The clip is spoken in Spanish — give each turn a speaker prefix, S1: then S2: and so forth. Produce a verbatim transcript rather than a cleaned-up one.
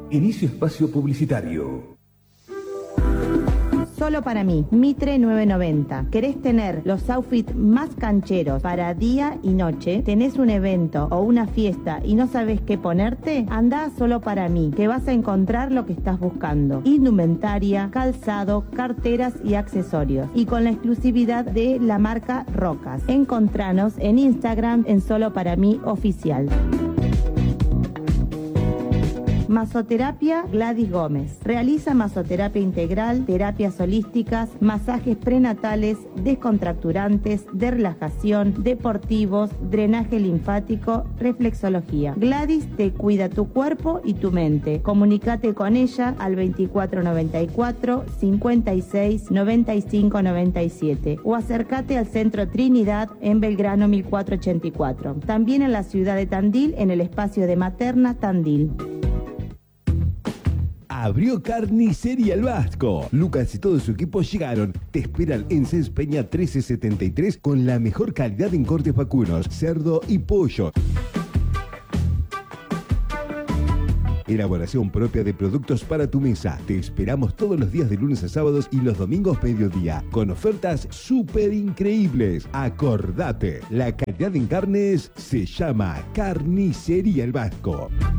S1: Inicio espacio publicitario.
S2: Solo para mí, Mitre nueve noventa. ¿Querés tener los outfits más cancheros para día y noche? ¿Tenés un evento o una fiesta y no sabés qué ponerte? Andá a Solo para mí, que vas a encontrar lo que estás buscando. Indumentaria, calzado, carteras y accesorios. Y con la exclusividad de la marca Rocas. Encontranos en Instagram en Solo para mí Oficial. Masoterapia Gladys Gómez. Realiza masoterapia integral, terapias holísticas, masajes prenatales, descontracturantes, de relajación, deportivos, drenaje linfático, reflexología. Gladys te cuida tu cuerpo y tu mente. Comunicate con ella al veinticuatro noventa y cuatro, cincuenta y seis, noventa y cinco noventa y siete o acércate al Centro Trinidad en Belgrano mil cuatrocientos ochenta y cuatro. También en la ciudad de Tandil en el espacio de Materna Tandil.
S3: Abrió Carnicería El Vasco. Lucas y todo su equipo llegaron. Te esperan en Cés Peña trece setenta y tres con la mejor calidad en cortes vacunos, cerdo y pollo. Elaboración propia de productos para tu mesa. Te esperamos todos los días de lunes a sábados y los domingos mediodía, con ofertas súper increíbles. Acordate, la calidad en carnes se llama Carnicería El Vasco.